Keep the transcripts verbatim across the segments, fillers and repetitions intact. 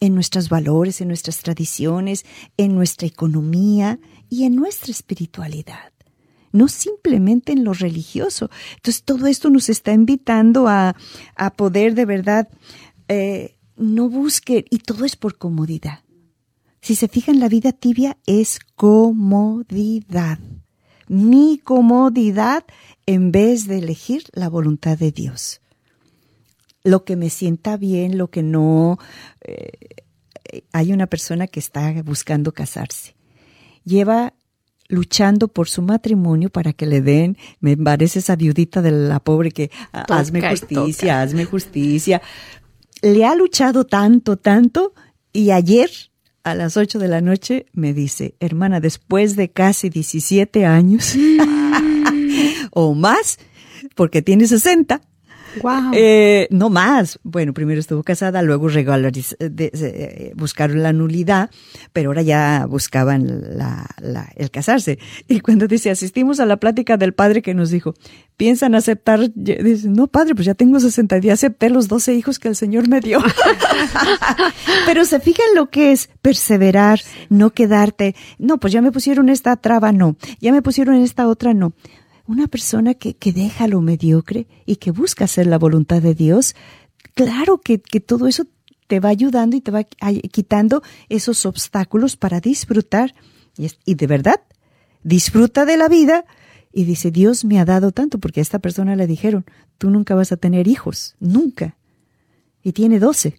en nuestros valores, en nuestras tradiciones, en nuestra economía y en nuestra espiritualidad. No simplemente en lo religioso. Entonces todo esto nos está invitando a, a poder de verdad, eh, no busque, y todo es por comodidad. Si se fijan, la vida tibia es comodidad. Mi comodidad en vez de elegir la voluntad de Dios. Lo que me sienta bien, lo que no. Eh, hay una persona que está buscando casarse. Lleva luchando por su matrimonio para que le den, me parece esa viudita de la pobre que toca, hazme justicia, toca. hazme justicia. Le ha luchado tanto, tanto, y ayer a las ocho de la noche me dice, hermana, después de casi diecisiete años o más, porque tiene sesenta, wow. eh, no más. Bueno, primero estuvo casada, luego regulariz- de, de, de, buscaron la nulidad, pero ahora ya buscaban la, la, el casarse. Y cuando dice, asistimos a la plática del padre que nos dijo, ¿piensan aceptar? Dice, no, padre, pues ya tengo sesenta, ya acepté los doce hijos que el Señor me dio. Pero se fijan lo que es perseverar, no quedarte, no, pues ya me pusieron esta traba, no, ya me pusieron esta otra, no. Una persona que, que deja lo mediocre y que busca hacer la voluntad de Dios, claro que, que todo eso te va ayudando y te va quitando esos obstáculos para disfrutar. Y, es, y de verdad, disfruta de la vida y dice, Dios me ha dado tanto, porque a esta persona le dijeron, tú nunca vas a tener hijos, nunca. Y tiene doce.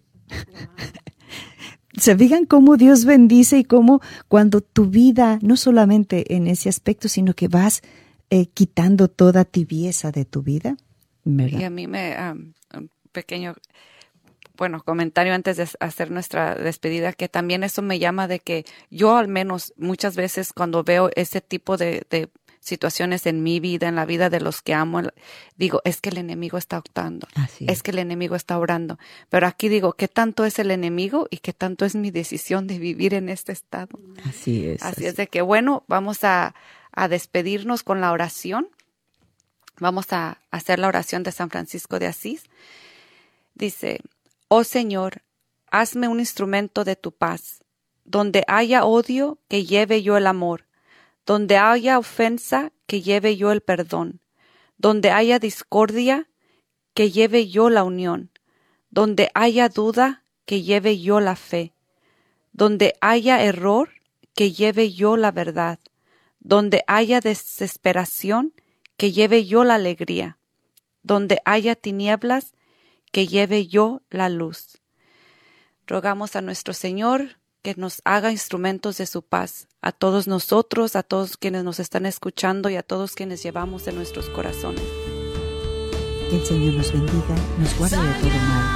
Se fijan cómo Dios bendice y cómo cuando tu vida, no solamente en ese aspecto, sino que vas Eh, quitando toda tibieza de tu vida, ¿verdad? Y a mí me, um, un pequeño, bueno, comentario antes de hacer nuestra despedida, que también eso me llama de que yo al menos muchas veces cuando veo ese tipo de, de situaciones en mi vida, en la vida de los que amo, digo, es que el enemigo está optando, Así es. es que el enemigo está orando. Pero aquí digo, ¿qué tanto es el enemigo y qué tanto es mi decisión de vivir en este estado? Así es. Así, así es de que, bueno, vamos a a despedirnos con la oración. Vamos a hacer la oración de San Francisco de Asís. Dice, oh Señor, hazme un instrumento de tu paz. Donde haya odio, que lleve yo el amor. Donde haya ofensa, que lleve yo el perdón. Donde haya discordia, que lleve yo la unión. Donde haya duda, que lleve yo la fe. Donde haya error, que lleve yo la verdad. Donde haya desesperación, que lleve yo la alegría. Donde haya tinieblas, que lleve yo la luz. Rogamos a nuestro Señor que nos haga instrumentos de su paz, a todos nosotros, a todos quienes nos están escuchando y a todos quienes llevamos en nuestros corazones. Que el Señor nos bendiga, nos guarde de todo mal.